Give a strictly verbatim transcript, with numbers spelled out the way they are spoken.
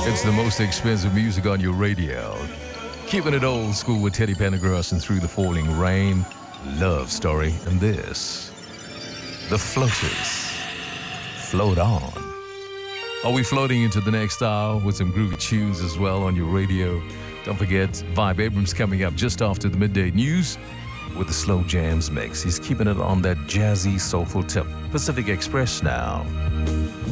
It's the most expensive music on your radio. Keeping it old school with Teddy Pendergrass and Through the Falling Rain, Love Story, and this, The Floaters. Float on. Are we floating into the next hour with some groovy tunes as well on your radio? Don't forget, Vibe Abrams coming up just after the midday news with the Slow Jams mix. He's keeping it on that jazzy, soulful tip. Pacific Express now.